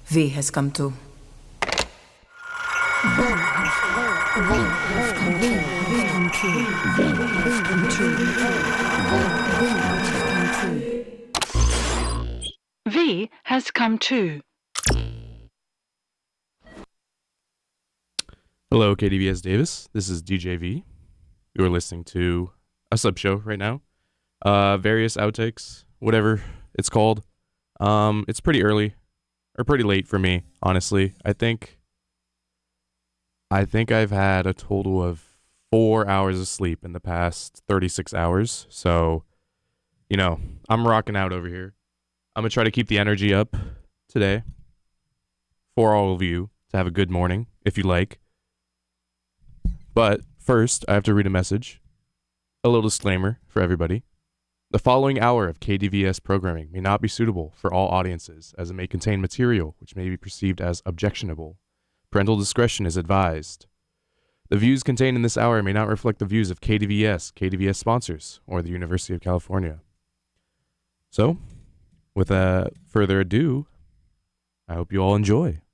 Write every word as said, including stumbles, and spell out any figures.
V has come to. V has come to. Hello, K D V S Davis. This is D J V. You are listening to a sub show right now. Uh, various outtakes, whatever it's called. Um, it's pretty early, or pretty late for me, honestly. I think, I think I've had a total of four hours of sleep in the past thirty-six hours. So, you know, I'm rocking out over here. I'm gonna try to keep the energy up today for all of you to have a good morning, if you like. But first, I have to read a message. A little disclaimer for everybody. The following hour of K D V S programming may not be suitable for all audiences, as it may contain material which may be perceived as objectionable. Parental discretion is advised. The views contained in this hour may not reflect the views of K D V S, K D V S sponsors, or the University of California. So, without further ado, I hope you all enjoy.